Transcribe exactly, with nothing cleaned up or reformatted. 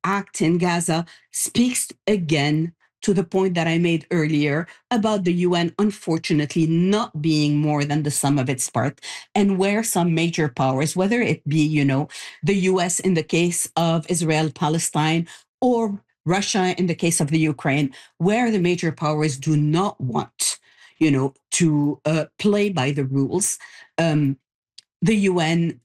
act in Gaza speaks again to the point that I made earlier about the U N unfortunately not being more than the sum of its part, and where some major powers, whether it be, you know, the U S in the case of Israel, Palestine, or Russia in the case of the Ukraine, where the major powers do not want, you know, to uh, play by the rules. Um, the U N